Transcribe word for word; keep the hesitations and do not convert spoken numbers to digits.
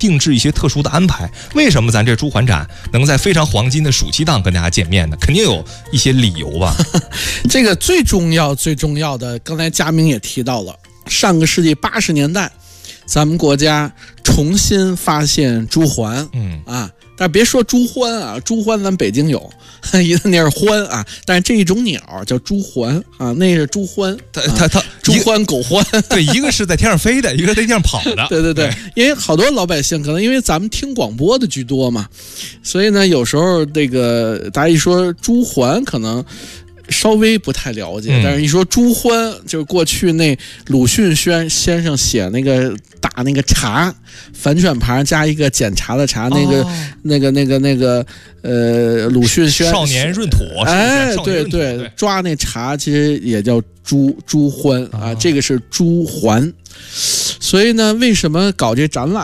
定制一些特殊的安排。为什么咱这朱鹮展能在非常黄金的暑期档跟大家见面呢？肯定有一些理由吧。 这个最重要最重要的，刚才佳明也提到了，上个世纪八十年代咱们国家重新发现朱鹮， 嗯啊，但别说朱鹮啊，朱鹮咱北京有，一个那是獾啊，但是这一种鸟叫朱鹮啊，那是朱鹮， 它它它朱鹮狗鹮， 对，一个是在天上飞的，一个在地上跑的。 对对对， 对， 因为好多老百姓可能因为咱们听广播的居多嘛，所以呢，有时候这个大家一说朱鹮，可能稍微不太了解， 嗯、 但是一说朱鹮，就是过去那鲁迅先先生写那个打那个查，反转旁加一个检查的查，那个、哦、那个那个那个呃，鲁迅先少年闰土， 哎，对对, 对，抓那查其实也叫朱朱鹮啊，这个是朱鹮，所以呢，为什么搞这展览？